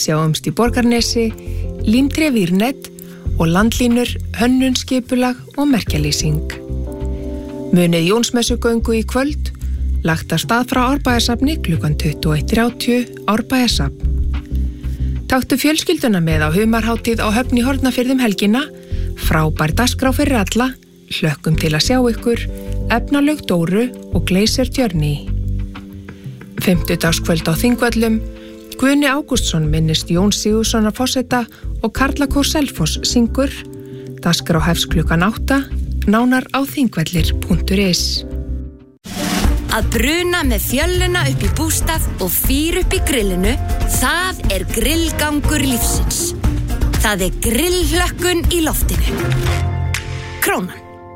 sjáumst í Borgarnesi, Límtré Vírnet og landlínur, hönnun, skipulag og merkjalýsing. Munið Jónsmessugöngu í kvöld, lagt af stað frá Árbæjarsafni klukkan 21:30 Árbæjarsafn. Taktu fjölskylduna með á humarhátíð á Höfn í Hornafirði helgina, frábær dagskrá fyrir alla, hlökkum til að sjá ykkur, efnalög Dóru og Glacier Journey. 50-dagskvöld á Þingvöllum, Guðni Ágústsson minnist Jón Sigurðssonar forseta og Karlakór Selfoss syngur, dagskrá hefst klukkan 8, nánar á þingvellir.is. Að bruna með fjölluna upp í bústað og fýr upp í grillinu, það er grillgangur lífsins. Það er grillhlökkun í loftinu. Krónan.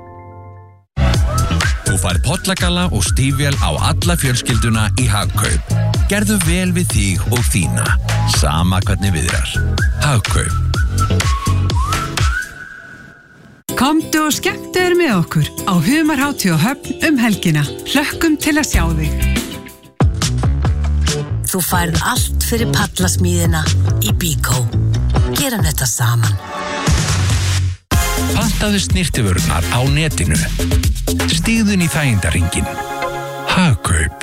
Þú fær pollagalla og stífvél á alla fjölskylduna í Hagkaup. Gerðu vel við þig og þína, sama hvernig viðrar. Hagkaup. Komdu og skemmtu þér með okkur á humarhátíð á Höfn helgina. Hlökkum til að sjá þig. Þú færð allt fyrir pallasmíðina í Bíkó. Gerum þetta saman. Pantaðu snyrtivörurnar á netinu. Stígðu inn í þægindarhringinn. Hagkaup.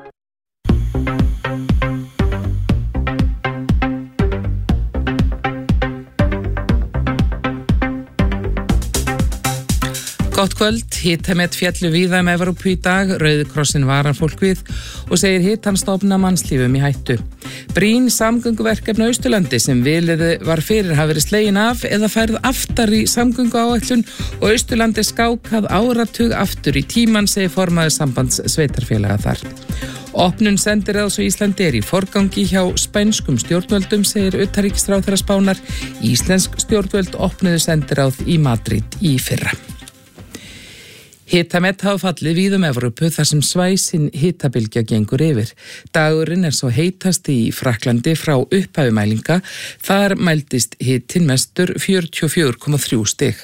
Gott kvöld, hitamet féllu víða Evrópu í dag, Rauði krossin varar fólk við og segir hitann stofna mannslífum í hættu. Brýn samgönguverkefni á Austurlandi sem vilið var fyrir hafa verið slegin af eða færð aftar í samgönguáætlun og Austurlandi skákað áratug aftur í tímann, segir formaður sambands sveitarfélaga þar. Opnun sendiráðs á Íslandi er í forgangi hjá spænskum stjórnvöldum, segir utanríkisráðherra Spánar. Íslensk stjórnvöld opnuðu sendiráð í Madrid í fyrra. Hitamet hafa fallið víðum Evrópu þar sem svæsin hitabylgja gengur yfir. Dagurinn er svo heitasti í Frakklandi frá upphafi mælinga. Þar mældist hitinn mestur 44,3 stig.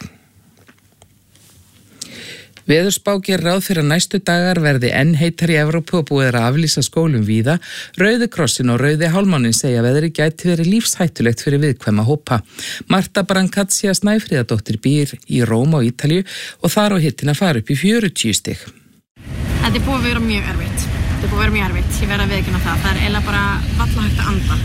Veðurspá gerir ráð fyrir að næstu dagar verði enn heitar í Evrópu og búið að aflýsa skólum víða. Rauði krossin og Rauði hálfmáninn segja að veðri gæti verið lífshættulegt fyrir viðkvæma hópa. Marta Brancaccia Snæfríðardóttir býr í Róm á Ítalíu og þar á hittin að fara upp í 40 stig. Þetta er búið að vera mjög erfitt. Ég verð að viðurkenna það. Það er eiginlega bara varla hægt að anda.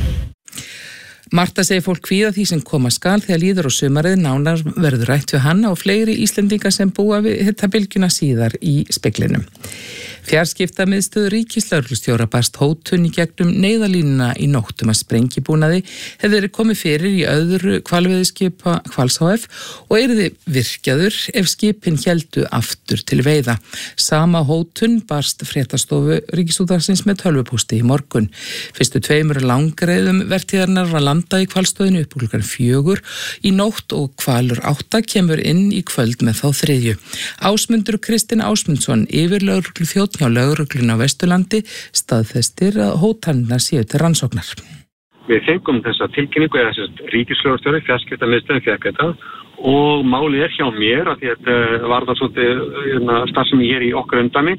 Marta segir fólk kvíða því sem koma skal þegar líður á sumarið, nánar verður rætt við hann og fleiri Íslendinga sem búa við hitabylgjuna síðar í speglinum. Fjarskiptamiðstöð ríkislögreglustjóra barst hótun í gegnum neyðarlínuna í nóttum að sprengibúnaði hefði verið komið fyrir í öðru hvalveiðiskipa Hvals HF og yrði virkjaður ef skipin héldu aftur til veiða. Sama hótun barst fréttastofu Ríkisútvarpsins með tölvupósti í morgun. Fyrstu 2 langreiðum vertíðarinnar var landað í hvalstöðinu upp klukkan 4 í nótt og hvalur 8 kemur inn í kvöld með þá 3. Ásmundur Kristinn Ásmundsson, yfirlögregluþjónn hjá lögreglunni á Vesturlandi, staðfestir að hótanirnar séu til rannsóknar. Við fengum þessa tilkynningu eða þess ríkislögreglustjóri, fjarskiptamiðstöðin fékk þetta og málið er hjá mér að þetta var það svolítið starfsemi hér í okkar umdæmi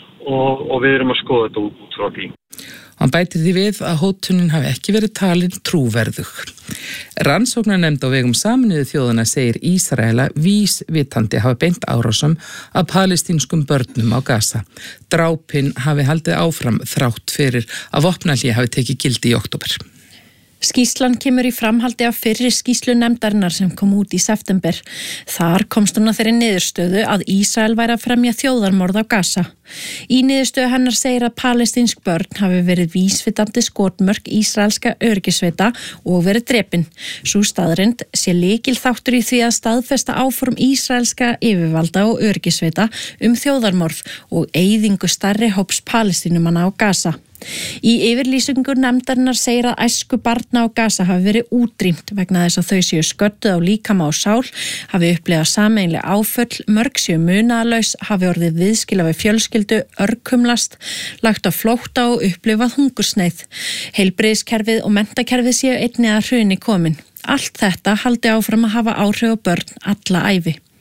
og við erum að skoða þetta út frá því. Hann bætir því við að hótunin hafi ekki verið talin trúverðug. Rannsóknarnefnd á vegum Sameinuðu þjóðanna segir Ísraela vísvitandi hafa beint árásum að palestínskum börnum á Gaza. Drápin hafi haldið áfram þrátt fyrir að vopnahlé hafi tekið gildi í október. Skýrslan kemur í framhaldi af fyrri skýrslu nefndarinnar sem kom út í september. Þar komst hún að þeirri niðurstöðu að Ísrael væri að fremja þjóðarmorð á Gaza. Í niðurstöðu hennar segir að palestínsk börn hafi verið vísvitandi skotmörk ísraelska öryggisveita og verið drepin. Sú staðreynd sé lykilþáttur í því að staðfesta áform ísraelska yfirvalda og öryggisveita þjóðarmorð og eyðingu stærri hóps palestínumanna á Gaza. Í yfirlýsingu nefndarinnar segir að æsku barna á Gaza hafi verið útrýmt vegna þess að þau séu sködduð á líkama og sál, hafi upplifað sameiginleg áföll, mörg séu munaðarlaus, hafi orðið viðskila við fjölskyldu, örkumlast, lagt á flótta og upplifað hungursneið. Heilbrigðiskerfið og menntakerfið séu einnig að hruni komin. Allt þetta haldi áfram að hafa áhrif á börn alla ævi.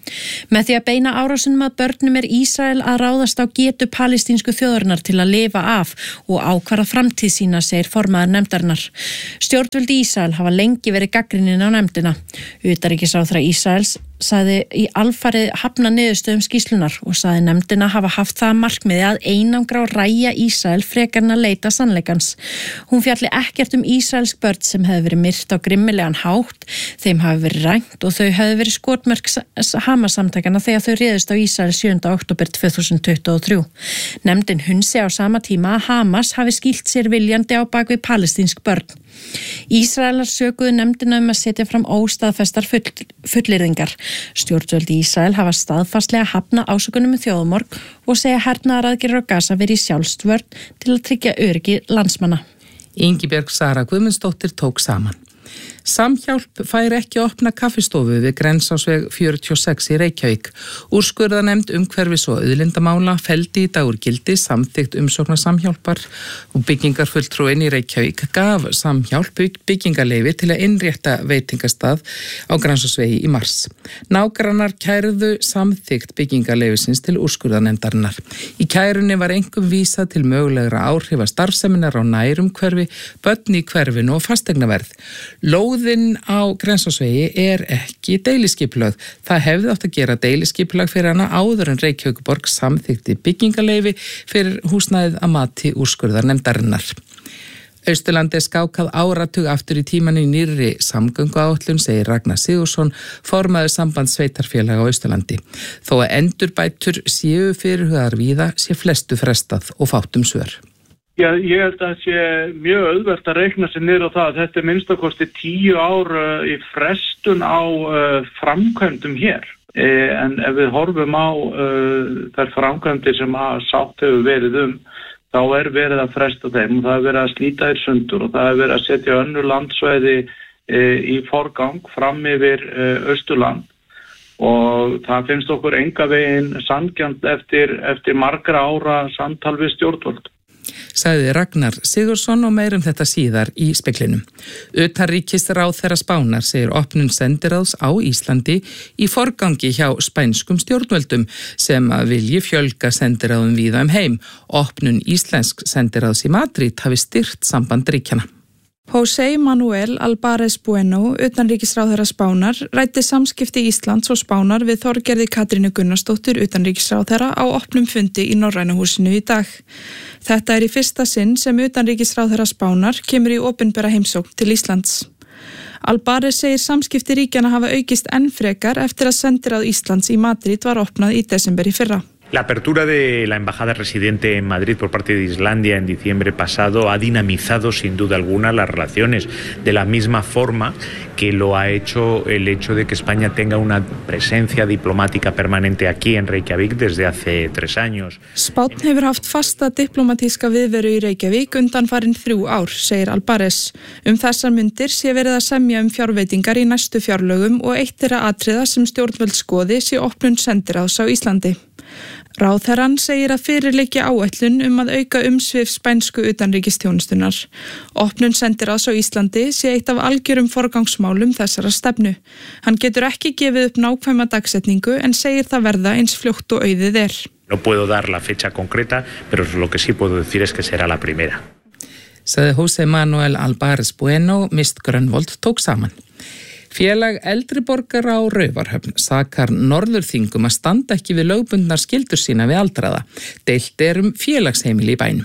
Með því að beina árásunum að börnum Ísrael að ráðast á getu palestínsku þjóðarinnar til að lifa af og ákvarða framtíð sína, segir formaður nefndarinnar. Stjórnvöld Ísrael hafa lengi verið gagnrýnin á nefndina. Utanríkisráðherra Ísraels sagði í alfarið hafna niðurstöðum skýrslunar og sagði nefndina hafa haft það markmiði að einangra og ræja Ísrael frekar en að leita sannleikans. Hún fjalli ekkert ísraelsk börn sem hefði verið myrt á grimmilegan hátt, þeim hafi verið rænt og þau hefði verið skotmörk Hamas-samtakana þegar þau réðust á Ísrael 7. október 2023. Nefndin hunsi á sama tíma að Hamas hafi skýlt sér viljandi á bak við palestínsk börn. Ísraelar sökuðu nefndina að setja fram óstaðfestar fullyrðingar. Stjórnvöld Ísrael hafa staðfastlega hafnað ásökunum þjóðarmorð og segja hernaðaraðgerðir á Gaza verið sjálfsvörn til að tryggja öryggi landsmanna. Ingibjörg Sara Guðmundsdóttir tók saman. Samhjálp fær ekki opna kaffistofu við Grensásveg 46 í Reykjavík. Úrskurðarnefnd umhverfis og auðlindamála felldi í dag úr gildi samþykkt umsóknar Samhjálpar og byggingarfulltrúinn í Reykjavík gaf Samhjálp byggingarleyfi til að innrétta veitingastað á Grensásvegi í mars. Nágrannar kæruðu samþykkt byggingarleyfisins til úrskurðarnefndarinnar. Í kærunni var einkum vísað til mögulegra áhrifa starfseminar á nærumhverfi, börn í hverfinu og fasteignaverð. Lóðin á Grensásvegi ekki deiliskipulag. Það hefði átt að gera deiliskipulag fyrir hana áður en Reykjavíkurborg samþykti byggingarleyfi fyrir húsnæðið að mati úrskurðarnefndarinnar. Austurlandi skákað áratug aftur í tíman í nýrri samgönguáætlun, segir Ragnar Sigurðsson, formaður sambands sveitarfélaga á Austurlandi. Þó að endurbætur séu fyrirhugaðar víða sé flestu frestað og fátt svör. Já, ég held að sé mjög auðvelt að reikna sig niður á það. Þetta minnst að kosti 10 ár í frestun á framkvæmdum hér. En ef við horfum á þær framkvæmdir sem að sátt hefur verið þá verið að fresta þeim og það er verið að slíta þær sundur og það er verið að setja önnur landsvæði í forgang fram yfir Austurland. Og það finnst okkur enga veginn sanngjarnt eftir margra ára samtal við stjórnvöld. Sagði Ragnar Sigurðsson og meir þetta síðar í speklinum. Utanríkisráðherra Spánar segir opnun sendiráðs á Íslandi í forgangi hjá spænskum stjórnvöldum sem vilji fjölga sendiráðum víða heim. Opnun íslensk sendiráðs í Madrid hafi styrkt samband ríkjana. José Manuel Álvarez Bueno, utanríkisráðherra Spánar, ræddi samskipti Íslands og Spánar við Þorgerði Katrínu Gunnarsdóttur utanríkisráðherra á opnum fundi í Norræna húsinu í dag. Þetta í fyrsta sinn sem utanríkisráðherra Spánar kemur í opinbera heimsókn til Íslands. Álvarez segir samskipti ríkjana hafa aukist enn frekar eftir að sendiráð Íslands í Madrid var opnað í desember í fyrra. La apertura de la embajada residente en Madrid por parte de Islandia en diciembre pasado ha dinamizado sin duda alguna las relaciones de la misma forma que lo ha hecho el hecho de que España tenga una presencia diplomática permanente aquí en Reykjavík desde hace 3 años. Spánn hefur haft fasta diplomatíska viðveru í Reykjavík undanfarin 3 ár, segir Álvarez. Þessar mundir sé verið að semja fjárveitingar í næstu fjárlögum og eitt þeirra atriða sem stjórnvöld skoði sé opnun sendiráðs á Íslandi. Ráðherrann segir að fyrirliggja áætlun að auka umsvif spænsku utanríkisþjónustunnar. Opnun sendiráðs á Íslandi sé eitt af algjörum forgangsmálum þessara stefnu. Hann getur ekki gefið upp nákvæma dagsetningu en segir það verða eins fljótt og auðið No puedo dar la fecha concreta, pero lo que sí puedo decir es que será la primera. Sagði José Manuel Álvarez Bueno, Mist Grönvold tók saman. Félag eldri borgara á Raufarhöfn sakar Norðurþingum að standa ekki við lögbundnar skyldur sína við aldraða. Deilt félagsheimili í bænum.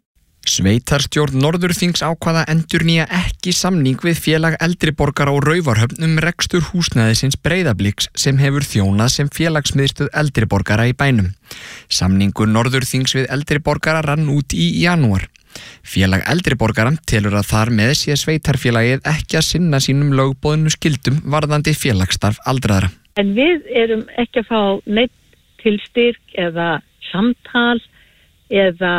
Sveitarstjórn Norðurþings ákvaða endurnýja ekki samning við félag eldri borgara á Raufarhöfn rekstur húsnæðisins Breiðabliks sem hefur þjónað sem félagsmiðstöð eldri borgara í bænum. Samningur Norðurþings við eldri borgara rann út í janúar. Félag eldri borgara telur að þar með sé sveitarfélagið ekki að sinna sínum lögboðnu skildum varðandi félagsstarf aldraðra. En við erum ekki að fá neitt tilstyrk eða samtal eða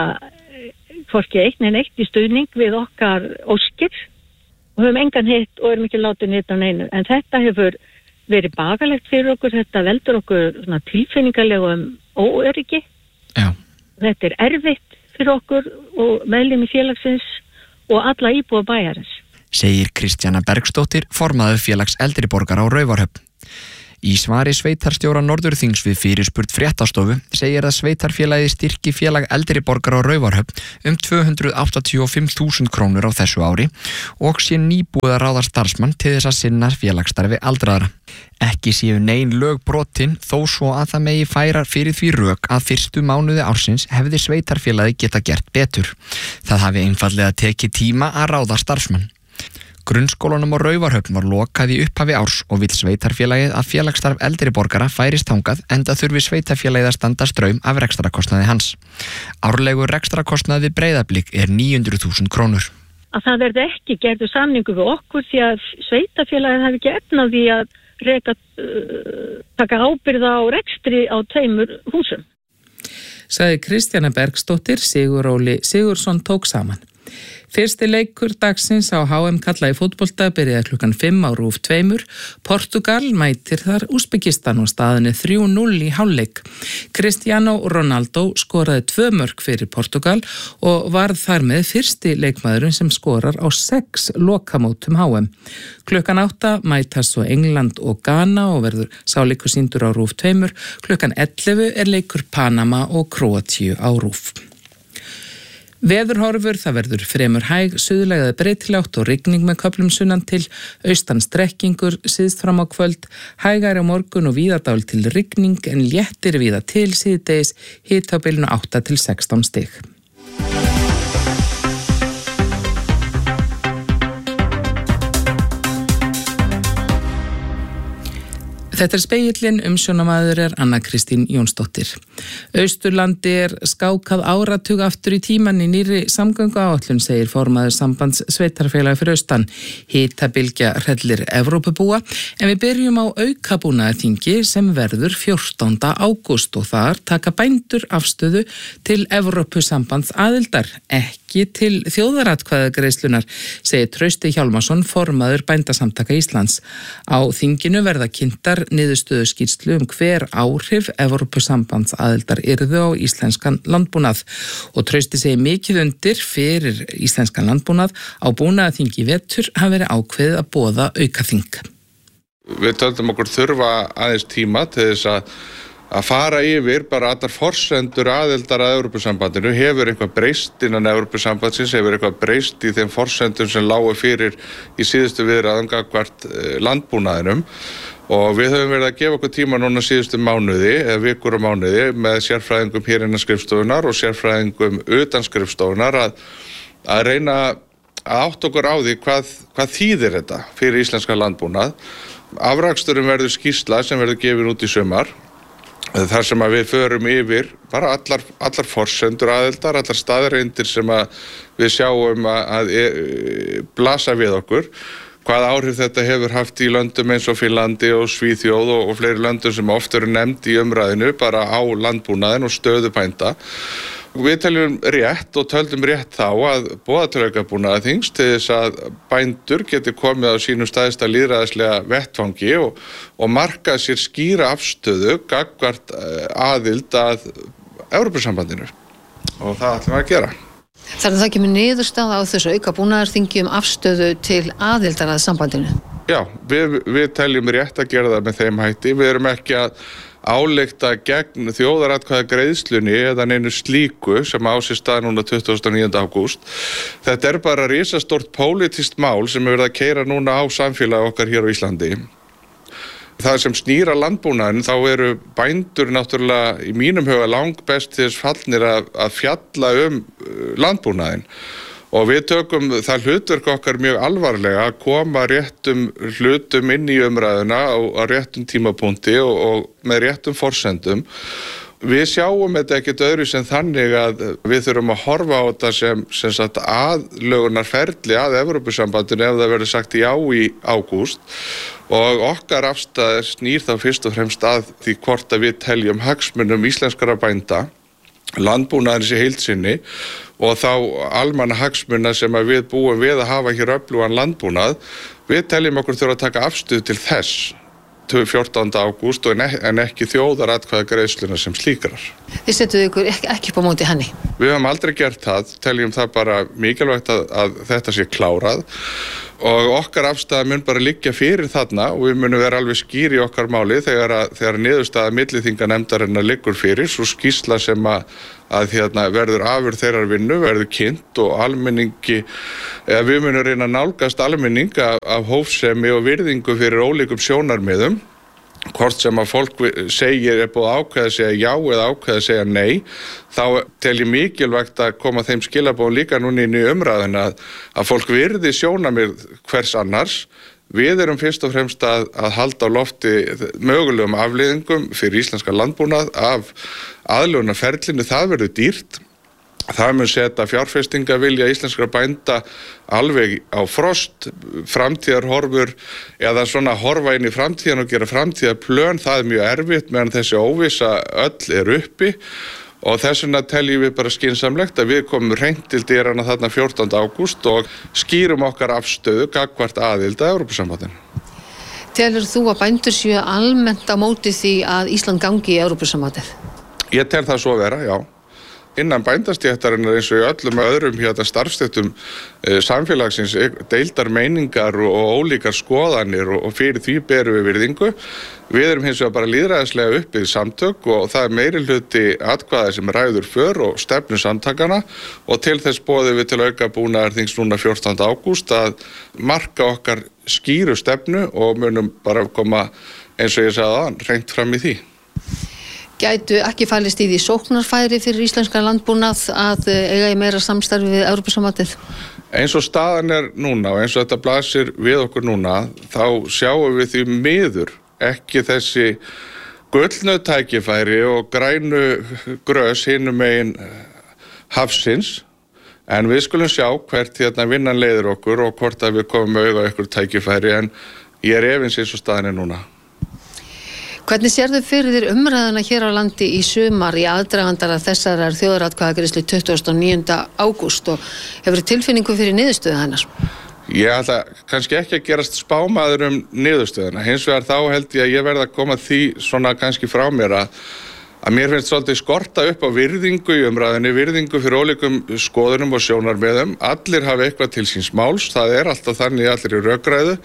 hvorki eitt í stuðning við okkar óskir og höfum engan hitt og erum ekki látið neitt á neinu. En þetta hefur verið bagalegt fyrir okkur, þetta veldur okkur tilfinningalegum óöryggi. Já. Þetta erfitt fyrir okkur og meðlimi félagsins og alla íbúa bæjarins. Segir Kristjana Bergsdóttir, formaður félags eldri borgara á Raufarhöfn. Í svari sveitarstjóra Norðurþings við fyrirspurn Fréttastofu segir að sveitarfélagið styrki félag eldri borgara á Raufarhöfn 285.000 krónur á þessu ári og sé nýbúið að ráða starfsmann til þess að sinna félagsstarfi aldraðra. Ekki séu nein lög brotin þó svo að það megi færa fyrir því rök að fyrstu mánuði ársins hefði sveitarfélagið geta gert betur. Það hafi einfaldlega tekið tíma að ráða starfsmann. Grunnskólanum á Raufarhöfn var lokað í upphafi árs og vill sveitarfélagið að félagsstarf eldri borgara færist þangað enda þurfi sveitarfélagið að standa straum af rekstrakostnaði hans. Árlegur rekstrakostnaði við Breiðablik 900.000 krónur. Að það verði ekki gerðu samningu við okkur því að sveitarfélagið hafi ekki efna því að taka ábyrgð á rekstri á 2 húsum. Sagði Kristjana Bergsdóttir, Sigur Óli Sigurðsson tók saman. Fyrsti leikur dagsins á HM kalla í fótbolta byrjaði klukkan 5 á RÚV 2. Portugal mætir þar Úsbekistan og staðan 3-0 í hálfleik. Cristiano Ronaldo skoraði 2 mörk fyrir Portugal og varð þar með fyrsti leikmaðurinn sem skorar á 6 lokamótum HM. Klukkan 8 mætast svo England og Ghana og verður sáleikur sýndur á RÚV 2. Klukkan 11 leikur Panama og Króatíu á RÚV. Veðurhorfur, það verður fremur hæg, suðlæg eða breytilátt og rigning með köflum sunnan til, austan strekkingur, síðst fram á kvöld, hægari á morgun og víða dál til rigning en léttir víða til síðdegis, hiti á bilinu 8 til 16 stig. Þetta Spegillinn, umsjónamaður Anna Kristín Jónsdóttir. Austurlandi skákað áratug aftur í tíman í nýrri samgönguáætlun, segir formaður sambands sveitarfélaga fyrir austan. Hitabylgja hrellir Evrópubúa, en við byrjum á aukabúnaðarþingi sem verður 14. ágúst og þar taka bændur afstöðu til Evrópusambands aðildar, ekki til þjóðaratkvæðagreiðslunar, segir Trausti Hjálmarsson, formaður Bændasamtaka Íslands. Á þinginu verða kynntar niðurstöðu skýrslu hver áhrif Evrópusambands aðildar yrðu á íslenskan landbúnað og Trausti segir mikið undir fyrir íslenskan landbúnað á búnaðarþingi í vetur hafi verið ákveðið að boða aukaþing. Við töldum okkur þurfa aðeins tíma til þess að fara yfir bara allar forsendur aðildar að Evrópusambandinu. Hefur eitthvað breyst innan Evrópusambandsins, hefur eitthvað breyst í þeim forsendum sem lágu fyrir í síðustu viðræðum gagnvart landbúnaðinum. Og við höfum verið að gefa okkur tíma núna síðustu mánuði, eða vikur og mánuði, með sérfræðingum hér innan skrifstofunar og sérfræðingum utan skrifstofunar að reyna að átta okkur á því hvað þýðir þetta fyrir íslenska landbúnað. Afraksturinn verður skýrsla sem verður gefin út í sumar, þar sem að við förum yfir bara allar forsendur aðildar, allar staðreyndir sem að við sjáum að blasa við okkur. Hvað áhrif þetta hefur haft í löndum eins og Finnlandi og Svíþjóð og fleiri löndum sem oft eru nefnd í umræðinu bara á landbúnaðinn og stöðu bænda. Við teljum rétt og töldum rétt þá að boða til aukabúnaðarþings til þess að bændur geti komið á sínum stæðsta lýðræðislega vettvangi og marka sér skýra afstöðu gagnvart aðild að Evrópusambandinu og það ætlum við að gera. Þannig að það kemur niðurstaða á þessu aukabúnaðarþingi afstöðu til aðildar að sambandinu? Já, við teljum rétt að gera það með þeim hætti. Við erum ekki að álykta gegn þjóðaratkvæðagreiðslunni eða neinu slíku sem á sér stað núna 29. ágúst. Þetta bara risastórt pólitískt mál sem er verið að keyra núna á samfélagi okkar hér á Íslandi. Það sem snýra landbúnaðinn, þá eru bændur náttúrulega í mínum huga langbest til þess fallnir að fjalla landbúnaðinn. Og við tökum það hlutverk okkar mjög alvarlega að koma réttum hlutum inn í umræðuna á réttum tímapunkti og með réttum forsendum. Við sjáum þetta ekkert öðru sem þannig að við þurfum að horfa á þetta sem sagt aðlögunarferli að Evrópusambandinu ef það verður sagt já í ágúst og okkar afstæður snýr þá fyrst og fremst að því hvort að við teljum hagsmunum íslenskara bænda, landbúnaðarins í heild sinni og þá almanna hagsmuna sem að við búum við að hafa hér öflugan landbúnað. Við teljum okkur þurfa að taka afstöðu til þess 14. ágúst en ekki þjóðaratkvæðagreiðsluna sem slíkrar. Þið setuðu ykkur ekki upp á móti henni? Við höfum aldrei gert það, teljum það bara mikilvægt að þetta sé klárað og okkar afstaða mun bara liggja fyrir þarna og við munum vera alveg skýr í okkar máli þegar niðurstaða milliþinganefndarinnar liggur fyrir, svo skýrsla sem að verður afurð þeirrar vinnu, verður kynnt og almenningi, við munum reyna að nálgast almenning af hófsemi og virðingu fyrir ólíkum sjónarmiðum, hvort sem að fólk segir búið að ákveða að segja já eða ákveða að segja nei, þá tel ég mikilvægt að koma þeim skilaboðum líka núna inn í umræðuna að fólk virði sjónarmið hvers annars. Við erum fyrst og fremst að halda á lofti mögulegum afleiðingum fyrir íslenska landbúnað af aðlögunarferlinu, það verður dýrt. Það mun setja fjárfestingavilja íslenskra bænda alveg á frost, framtíðarhorfur eða svona horfa inn í framtíðan og gera framtíðarplön, það mjög erfitt meðan þessi óvissa öll uppi og þess vegna teljum við bara skynsamlegt að við komum hreint til dyrana þarna 14. ágúst og skýrum okkar afstöðu gagnvart aðild að Evrópusambandinu. Telur þú að bændur séu almennt á móti því að Ísland gangi í Evrópusambandið? Ég tel það svo vera, já. Innan bændastéttarinnar eins og í öllum öðrum starfstéttum samfélagsins deildar meiningar og ólíkar skoðanir og fyrir því berum við virðingu. Við erum hins vegar bara lýðræðislega uppbyggð samtök og það meirihluti atkvæða sem ræður för og stefnu samtakana og til þess boðum við til aukabúnaðarþings núna 14. ágúst að marka okkar skýru stefnu og munum bara koma eins og ég sagði áðan hreint fram í því. Gætu ekki fælist í því sóknarfæri fyrir íslenska landbúnað að eiga í meira samstarfi við Evrópusambandið? Eins og staðan núna og eins og þetta blasir við okkur núna, þá sjáum við því miður ekki þessi gullnu tækifæri og grænu grös hinum megin hafsins, en við skulum sjá hvert vinnan leiðir okkur og hvort að við komum auga ykkur tækifæri, en ég efins eins og staðan núna. Hvernig sérðu fyrir þér umræðuna hér á landi í sumar í aðdragandar þessarar þjóðaratkvæðagreiðslu 29. ágúst og hefur tilfinningu fyrir niðurstöðu hennar? Ég ætla kannski ekki að gerast spámaður niðurstöðuna. Hins vegar þá held ég að ég verð að koma því svona kannski frá mér að mér finnst svolítið skorta upp á virðingu í umræðinni, virðingu fyrir ólíkum skoðunum og sjónarmiðum. Allir hafa eitthvað til síns máls, það alltaf þannig allir í rökræðu.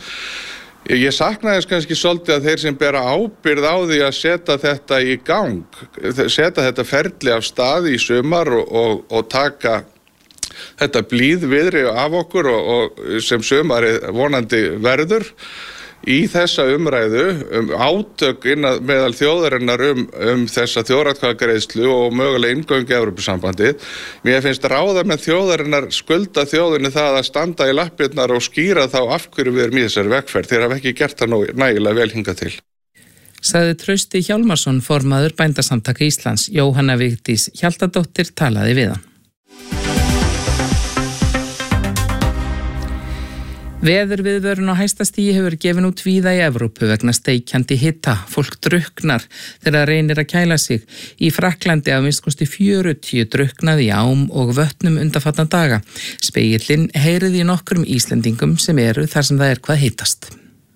Ég saknaði kannski svolítið að þeir sem bera ábyrgð á því að setja þetta í gang, setja þetta ferli af stað í sumar og taka þetta blíðviðri af okkur og sem sumarið vonandi verður í þessa umræðu átök meðal þjóðarinnar þessa þjóðaratkvæðagreiðslu og mögulega inngöngu í Evrópusambandið. Mér finnst ráða með þjóðarinnar skulda þjóðinni það að standa í lappirnar og skýra þá af hverju við erum í þessari vegferð. Þeir hafa ekki gert það nægilega vel hingað til. Sagði Trausti Hjálmarsson, formaður Bændasamtaka Íslands. Jóhanna Vigdís Hjaltadóttir talaði við hann. Veðurviðvörun á hæsta stigi hefur gefin út víða í Evrópu vegna steikjandi hita. Fólk drukknar þegar reynir að kæla sig. Í Frakklandi af minnst kosti 40 drukknaði í ám og vötnum undanfarna daga. Spegillinn heyriði í nokkrum Íslendingum sem eru þar sem það er hvað hitast.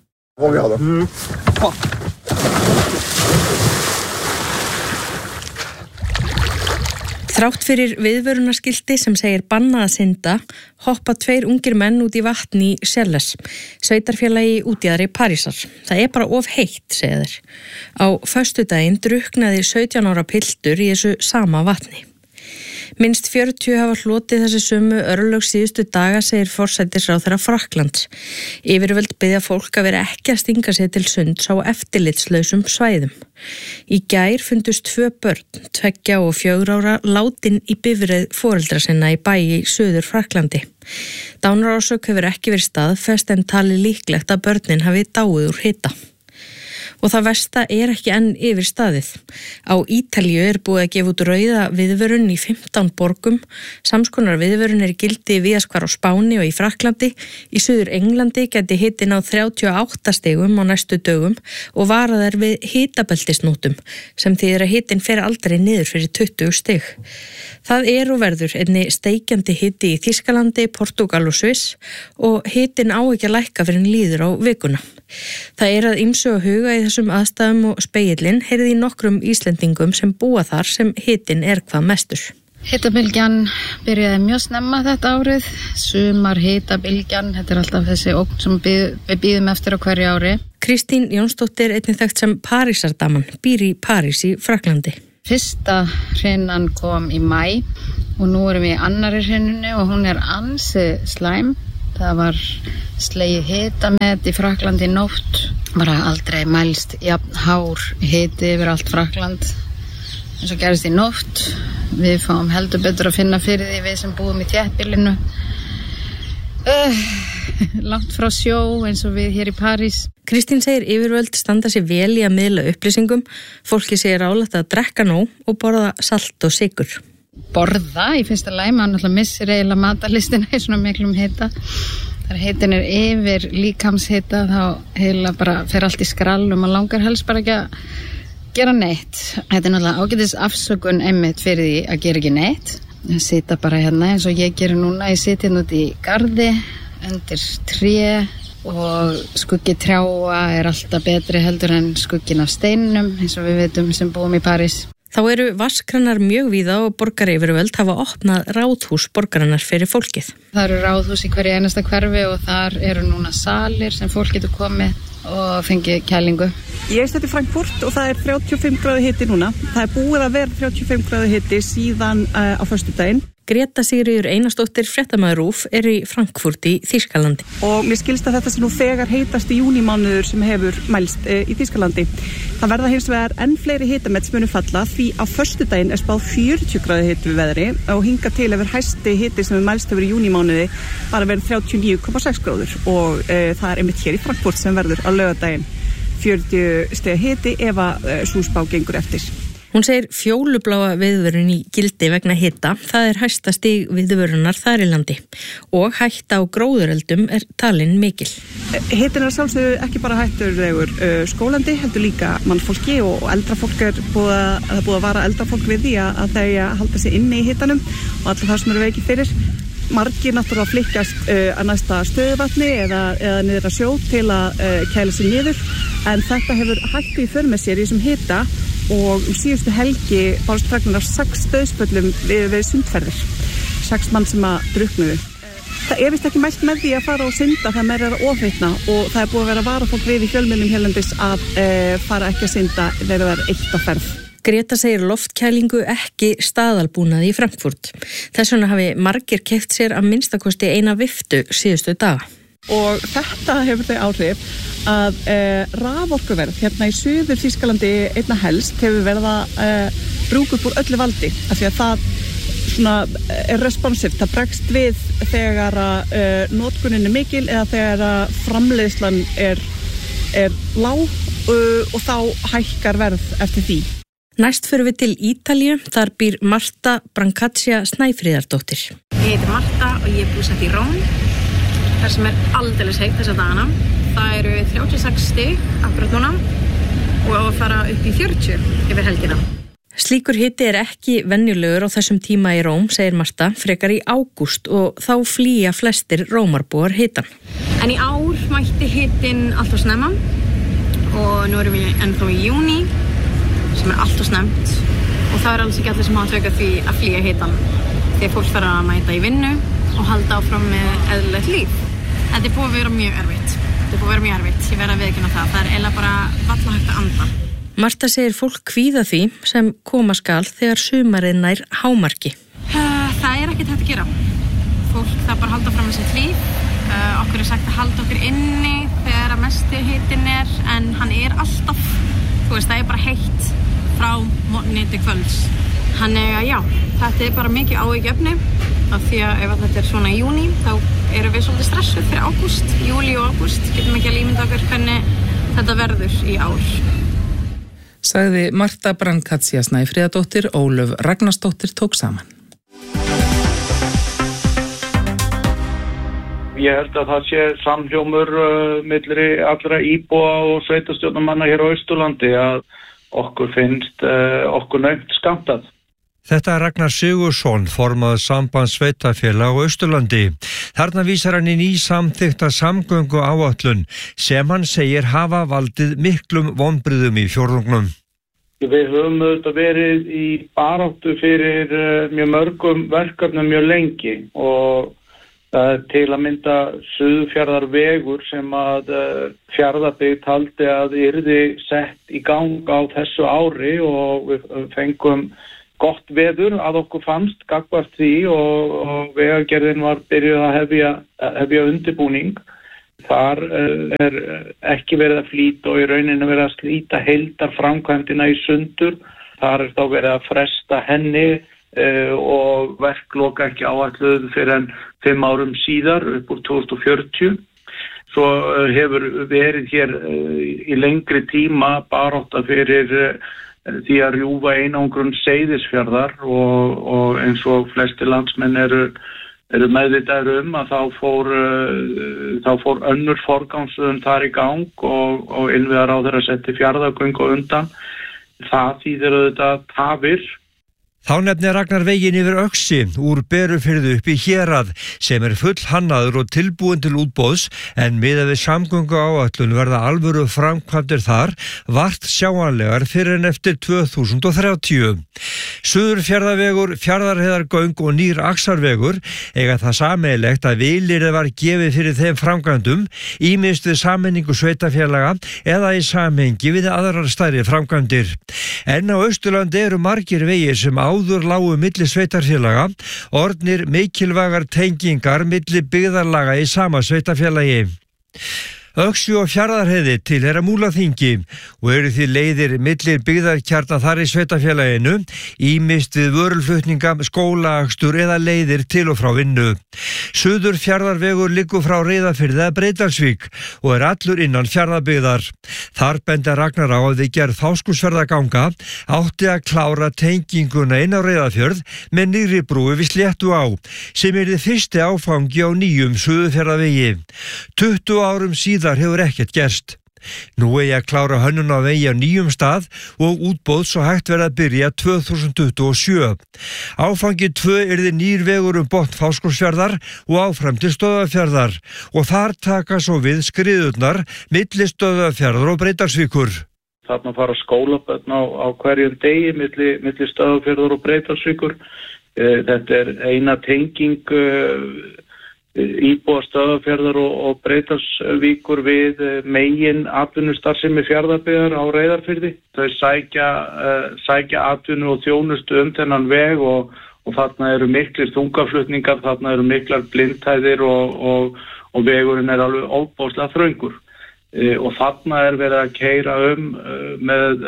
Þrátt fyrir viðvörunarskilti sem segir bannað að synda, hoppa 2 ungir menn út í vatn í Sjelles, sveitarfélagi útjaðri Parísar. Það bara of heitt, segja þeir. Á föstudaginn drukknaði 17 ára piltur í þessu sama vatni. Minnst 40 hafa hlotið þessi sömu örlög síðustu daga, segir forsætisráðherra Frakklands. Yfirvöld biðja fólk að vera ekki að stinga sig til sunds á eftirlitslausum svæðum. Í gær fundust 2 börn, 2 og 4 ára, látin í bifreið foreldra sinna í bæ í Suður Frakklandi. Dánarorsök hefur ekki verið staðfest en talið líklegt að börnin hafi dáið úr hita. Og það versta ekki enn yfir staðið. Á Ítalíu búið að gefa út rauða viðvörun í 15 borgum. Samskonar viðvörun í gildi víðast hvar á Spáni og í Frakklandi. Í Suður Englandi gæti hitinn á 38 stigum á næstu dögum og varað við hitabeltisnótum sem þýðir að hitinn fer aldrei niður fyrir 20 stig. Það og verður einni steikjandi hiti í Þýskalandi, Portúgal og Sviss og hitinn á ekki að lækka fyrir líður á vikuna. Það að ýmsu að huga í þessum aðstæðum og spegillinn heyrði í nokkrum Íslendingum sem búa þar sem hitinn hvað mestur. Hitabylgjan byrjaði mjög snemma þetta árið, sumar hitabylgjan, þetta alltaf þessi ógn sem við bíðum eftir á hverju ári. Kristín Jónsdóttir, einnig þekkt sem Parísardaman, býr í París í Frakklandi. Fyrsta hreinan kom í maí og nú erum við í annarri hreinunni og hún ansi slæm. Það var slegið hitamet í Frakklandi í nótt, bara aldrei mælst jafn hár hiti yfir allt Frakkland. eins og gerist í nótt. Við fáum heldur betur að finna fyrir því við sem búum í þéttbýlinu. Langt frá sjó eins og við hér í París. Kristín segir yfirvöld standa sér vel í að miðla upplýsingum. Fólki segir ráðlegt að drekka nóg og borða salt og sykur. Borða í fyrsta lagi, maður náttúrulega missir eiginlega matarlistina í svona miklum hita. Þegar hitin yfir líkamshita þá heila bara fer allt í skrall og maður langar helst bara ekki að gera neitt. Þetta náttúrulega ágætis afsökun einmitt fyrir því að gera ekki neitt. Ég sita bara hérna eins og ég gerir núna. Ég siti hérna út í garði undir tré og skuggi trjáa alltaf betri heldur en skuggin af steinum eins og við veitum sem búum í París. Þá eru vatnskranar mjög víða og borgaryfirvöld hafa opnað ráðhús borgarinnar fyrir fólkið. Það eru ráðhús í hverju einasta hverfi og þar eru núna salir sem fólk getur komið og fengið kælingu. Ég stödd í Frankfurt og það 35 gráðu hiti núna. Það búið að vera 35 gráðu hiti síðan á föstudaginn. Greta Sigríður Einarsdóttir, fréttamaður RÚV, í Frankfurt í Þýskalandi. Og mér skilst að þetta sé nú þegar heitasti júnímánuður sem hefur mælst í Þýskalandi. Það verða hins vegar enn fleiri hitamett sem munu falla því á föstudaginn spáð 40 gráðu hiti við veðri og hingað til hefur hæsti hiti sem mælst hefur í júnímánuði bara verið 39,6 gráður og það einmitt hér í Frankfurt sem verður á laugardaginn 40 stiga hiti ef að sú spá gengur eftir. Hún segir fjólubláa viðvörun í gildi vegna hita, það hæsta stig viðvörunar þar í landi og hætta á gróðureldum talin mikil. Hitin sjálfsögðu ekki bara hættulegur skólandi, heldur líka mannfólki og eldra fólk búið að vara eldra fólk við því að þau halda sig inni í hitanum og allir það sem eru veikir fyrir. Margir náttúrulega flykkjast að næsta stöðuvatni eða niður að sjó til að kæla sig niður en þetta hefur hættu í för með sér í þessum hita og síðustu helgi bárust fregnir af 6 dauðsföllum við sundferðir. 6 mann sem að drukknuðu. Það vist ekki mælt með því að fara og synda það meira að ofhitna og það búið að vera að vara fólk við í fjölmiðlum hérlendis að fara ekki að synda þegar það eitt á ferð. Greta segir loftkælingu ekki staðalbúnaði í Frankfurt. Þess vegna hafi margir keypt sér að minnstakosti eina viftu síðustu daga. Og þetta hefur þau áhrif að raforkuverð hérna í suður Þýskalandi einna helst hefur verið að brúka upp úr öllu valdi af því að það svona responsivt, það bregst við þegar notkunin mikil eða þegar framleiðslan lág og þá hækkar verð eftir því. Næst fyrir við til Ítalíu, þar býr Marta Brancaccia Snæfríðardóttir. Ég heiti Marta og ég búsett í Róm, þar sem aldeilis heitt þessa dagana. Það eru 36 stig akkurat núna og að fara upp í 40 yfir helgina. Slíkur hiti ekki venjulegur á þessum tíma í Róm, segir Marta, frekar í ágúst og þá flýja flestir Rómarbúar hitan. En í ár mætti hitin alltaf snemma og nú erum við ennþá í júní sem alltaf snemmt og það alls ekki allir sem hafa tökað því að flýja hitan því að fólk þarf að mæta í vinnu og halda áfram með eðlilegt líf. Þetta búið að vera mjög erfitt. Ég verð að viðurkenna það. Það eiginlega bara varla hægt að anda. Marta segir fólk kvíða því sem koma skal þegar sumarið nær hámarki. Það ekkert hægt að gera. Fólk það bara halda fram með sitt líf. Okkur sagt að halda okkur inni þegar að mesti hitinn en hann alltaf. Þú veist, það bara heitt frá morgni til kvölds. Þannig já, þetta bara mikið áhyggjuefni af því að ef þetta svona í júní þá erum við svolítið stressuð fyrir ágúst, júlí og ágúst. Getum ekki að ímynda okkur hvernig þetta verður í ár. Sagði Marta Brancaccia Snæfríðardóttir, Ólöf Ragnarsdóttir tók saman. Ég held að það sé samhljómur milli allra íbúa og sveitarstjórnarmanna hér á Austurlandi að okkur finnst okkur naumt skammtað. Þetta Ragnar Sigursson, formaður sambands sveitarfélaga á Austurlandi. Þarna vísar hann í nýsamþykkta samgöngu áætlun sem hann segir hafa valdið miklum vonbrigðum í fjórðungnum. Við höfum auðvitað verið í baráttu fyrir mjög mörgum verkefnum mjög lengi og það er til að mynda Suðurfjarðarvegur sem að Fjarðabyggð taldi að yrði sett í gang á þessu ári og við fengum gott veður að okkur fannst gagnvart því og vegagerðin var byrjuð að hefja undirbúning. Þar er ekki verið að flýta og í rauninu verið að slíta heildarframkvæmdina í sundur. Þar er þá verið að fresta henni og verkloka ekki áætluð fyrir en 5 árum síðar upp úr 2040. Svo hefur verið hér í lengri tíma barátta fyrir því að rjúfa einangrun Seyðisfjarðar og eins og flestir landsmenn eru meðvitaðir að þá fór önnur forgangsröðun þar í gang og innviðaráðherra setti Fjarðargöng á undan. Það þýðir auðvitað tafir. Þá nefnir Ragnar veginn yfir Öxi úr Berufirði upp í Hérað sem er full hannaður og tilbúin til útboðs en miðað við samgönguáætlun verða alvöru framkvæmdir þar vart sjáanlegar fyrir en eftir 2030. Suðurfjarðarvegur, Fjarðarheiðargöng og nýr Axarvegur eiga það sameiginlegt að vilyrði var gefið fyrir þeim framkvæmdum ýmist við sameiningu sveitarfélaga eða í samhengi við aðrar stærri framkvæmdir. En á Austurlandi eru margir vegir sem áður lágu milli sveitarfélaga, orðnir mikilvægar tengingar milli byggðarlaga í sama sveitarfélagi. Öxi og Fjarðarheiði tilheyra Múlaþingi og eru því leiðir millir byggðarkjarna þar í sveitarfélaginu, ýmist við vörulflutninga, skólaakstur eða leiðir til og frá vinnu. Suðurfjarðarvegur liggur frá Reyðarfirði að Breiðdalsvík og er allur innan Fjarðabyggðar. Þar benda Ragnar á að við gerð Fáskrúðsfjarðarganga átti að klára tenginguna inn á Reyðarfjörð með nýrri brúi við Sléttuá, sem yrði fyrsti áfangi á nýjum Suðurfjarðarvegi. 20 árum síðar hefur ekkert gerst. Nú eigi að klára hönnun á vegi á nýjum stað og útboð svo hægt verið að byrja 2027. Áfangi 2 yrði nýr vegur botn Fáskrúðsfjarðar og áfram til Stöðvarfjarðar og þar taka svo við skriðurnar milli Stöðvarfjarðar og Breiðdalsvíkur. Þarna fara skólabörn á hverjum degi milli Stöðvarfjarðar og Breiðdalsvíkur. Þetta er eina tenging íbúa Stöðvarfjarðar og Breiðdalsvíkur við megin atvinnustarfsemi Fjarðabyggðar á Reyðarfirði. Þau sækja atvinnu og þjónustu þennan veg og þarna eru miklir þungaflutningar, þarna eru miklar blindhæðir og vegurinn er alveg ofboðslega þröngur. Og þarna er verið að keyra með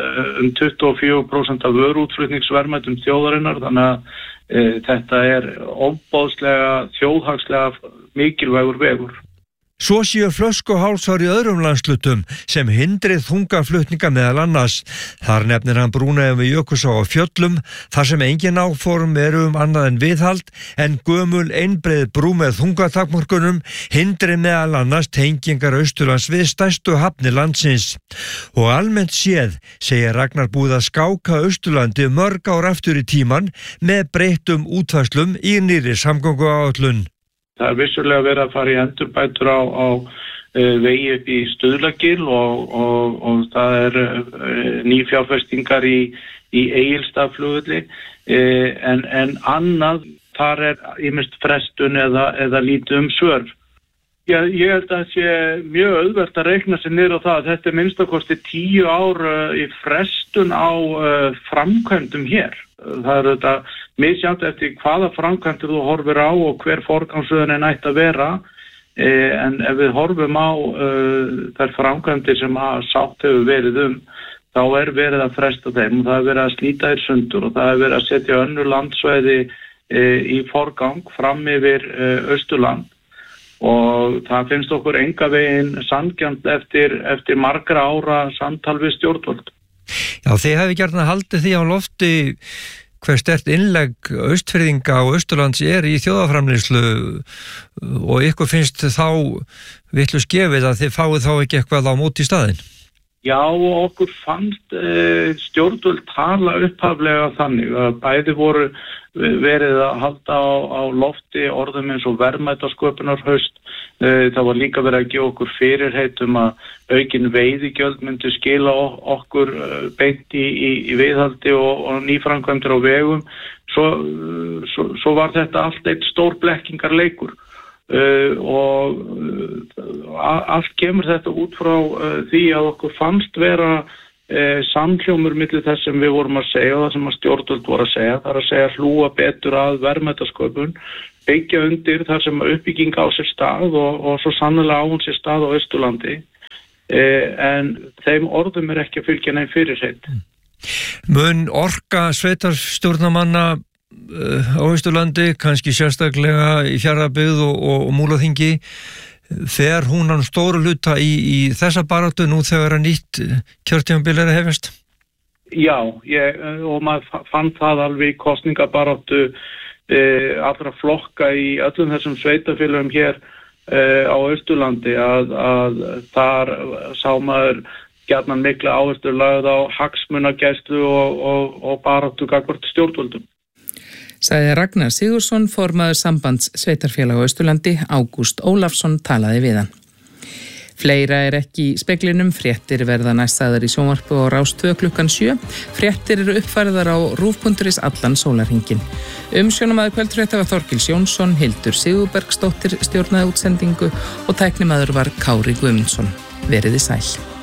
24% af vöruútflutningsverðmætum þjóðarinnar, þannig að þetta er ofboðslega þjóðhagslega mikilvægur vegur. Svo séu flöskuhálsar í öðrum landslutum sem hindrið þungaflutninga meðal annars. Þar nefnir hann brúna við Jökulsá á Fjöllum, þar sem engin áform eru annað en viðhald, en gömul einbreið brú með þungatakmörkunum hindri meðal annars tengingar Austurlands við stærstu hafnir landsins. Og almennt séð segir Ragnar búið að skáka Austurlandi mörg ár aftur í tíman með breyttum útfærslum í nýrri samgönguáætlun. Það er vissulega verið að fara í endurbætur á vegi upp í Stuðlagil og það er ný fjárfestingar í Egilsstaðaflugvelli en annað þar er ýmist frestun eða lítið svör. Ég held að það sé mjög auðvelt að reikna sig niður á það að þetta er minnstakosti 10 ár í frestun á framkvæmdum hér. Það er þetta misjafnt eftir hvaða framkvæmdir þú horfir á og hver forgangsröðunin ætti að vera, en ef við horfum á þær framkvæmdir sem sátt hefur verið þá er verið að fresta þeim og það er verið að slíta þér sundur og það er verið að setja önnur landsvæði í forgang fram yfir Austurland. Og það finnst okkur enga veginn sanngjarnt eftir margra ára samtal við stjórnvöld. Já, þið hefði gjarnan haldið því á lofti hver sterkt innlegg Austfirðinga og Austurlands er í þjóðarframleiðslu og ykkur finnst þá vitlaust gefið að þið fáið þá ekki eitthvað á móti í staðinn? Já, og okkur fannst stjórnvöld tala upphaflega þannig að bæði voru verið að halda á lofti orðum eins og verðmætasköpunarhaust. Það var líka verið að gefa okkur fyrirheit að aukin veiðigjöld myndi skila okkur beint í viðhaldi og nýframkvæmdir á vegum. Svo var þetta allt eitt stór blekkingarleikur. Og allt kemur þetta út frá því að okkur fannst vera samhljómur milli þess sem við vorum að segja og það sem að stjórnvöld voru að segja. Það er að segja hlúa betur að verðmætasköpun, byggja undir þar sem uppbygging á sér stað og svo sannlega á hún sér stað á Austurlandi, en þeim orðum er ekki að fylgja neinn fyrirheit. Mun orka sveitarstjórnarmanna á Austurlandi, kannski sérstaklega í Fjarðabyggð og Múlaþingi, fer hún hann stóru hluta í þessa baráttu nú þegar að nýtt kjörtímabil er að hefjast? Já, og maður fann það alveg í kosningabaráttu allra flokka í öllum þessum sveitafélögum hér á Austurlandi að þar sá maður gjarnan mikla áherslu lögð á hagsmunagæslu og baráttu gagnvart stjórnvöldum. Sagði Ragnar Sigurðsson, formaður sambands sveitarfélag á Austurlandi. Ágúst Ólafsson talaði við hann. Fleira er ekki í speglinum, fréttir verða næst sagðar í sjónvarpi og Rás 2 klukkan 7. Fréttir eru uppfærðar á rúv.is allan sólarhringinn. Umsjónamaður kvöldfrétta var Þorkils Jónsson, Hildur Sigurbergsdóttir stjórnaði útsendingu og tæknimaður var Kári Guðmundsson. Veriði sæl.